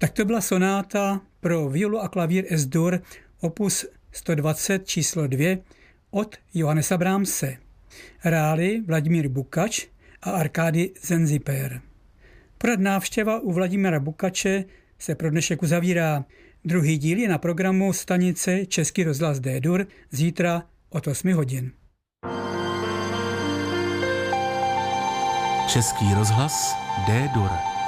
Tak to byla sonáta pro violu a klavír S-dur opus 120 číslo 2 od Johannesa Brahmse. Hráli Vladimír Bukač a Arkady Zenziper. Pořad Návštěva u Vladimíra Bukače se pro dnešek uzavírá. Druhý díl je na programu stanice Český rozhlas D-dur zítra od 8 hodin. Český rozhlas D-dur.